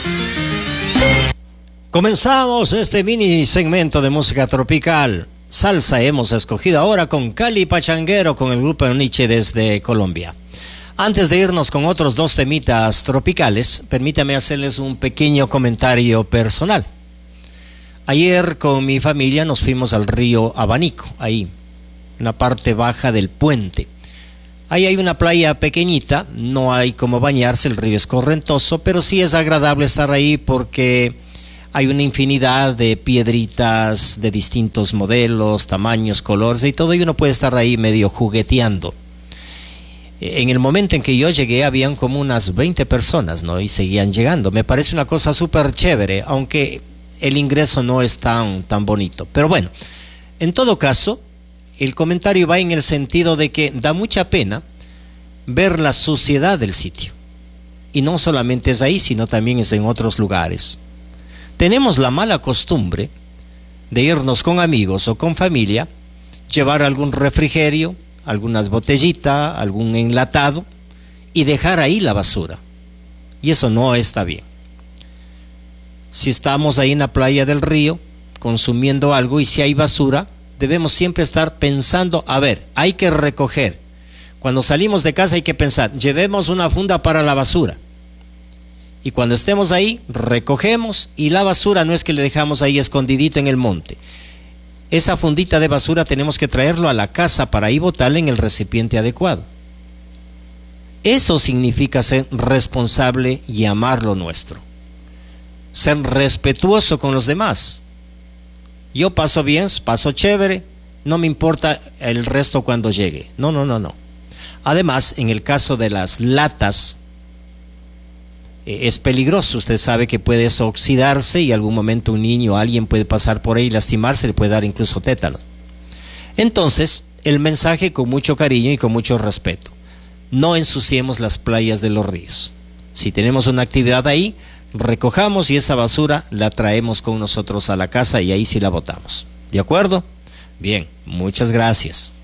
Comenzamos este mini segmento de música tropical. Salsa hemos escogido ahora con Cali Pachanguero, con el grupo Nietzsche desde Colombia. Antes de irnos con otros dos temitas tropicales, permítame hacerles un pequeño comentario personal. Ayer con mi familia nos fuimos al río Abanico, ahí, en la parte baja del puente. Ahí hay una playa pequeñita, no hay como bañarse, el río es correntoso, pero sí es agradable estar ahí porque hay una infinidad de piedritas de distintos modelos, tamaños, colores y todo, y uno puede estar ahí medio jugueteando. En el momento en que yo llegué habían como unas 20 personas, ¿no? Y seguían llegando. Me parece una cosa súper chévere, aunque el ingreso no es tan bonito. Pero bueno, en todo caso, el comentario va en el sentido de que da mucha pena ver la suciedad del sitio. Y no solamente es ahí, sino también es en otros lugares. Tenemos la mala costumbre de irnos con amigos o con familia, llevar algún refrigerio, algunas botellitas, algún enlatado y dejar ahí la basura. Y eso no está bien. Si estamos ahí en la playa del río consumiendo algo y si hay basura, debemos siempre estar pensando, a ver, hay que recoger. Cuando salimos de casa hay que pensar, llevemos una funda para la basura. Y cuando estemos ahí, recogemos, y la basura no es que le dejamos ahí escondidito en el monte. Esa fundita de basura tenemos que traerlo a la casa para ahí botarla en el recipiente adecuado. Eso significa ser responsable y amar lo nuestro. Ser respetuoso con los demás. Yo paso bien, paso chévere, no me importa el resto cuando llegue. No. Además, en el caso de las latas, es peligroso. Usted sabe que puede eso oxidarse y algún momento un niño o alguien puede pasar por ahí y lastimarse, le puede dar incluso tétano. Entonces, el mensaje con mucho cariño y con mucho respeto: no ensuciemos las playas de los ríos. Si tenemos una actividad ahí, recojamos y esa basura la traemos con nosotros a la casa y ahí sí la botamos. ¿De acuerdo? Bien, muchas gracias.